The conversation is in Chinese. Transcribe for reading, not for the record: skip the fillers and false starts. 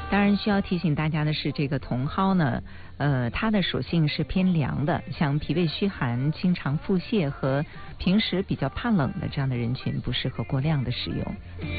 当然需要提醒大家的是，这个茼蒿呢，它的属性是偏凉的，像脾胃虚寒、经常腹泻和平时比较怕冷的这样的人群，不适合过量的使用。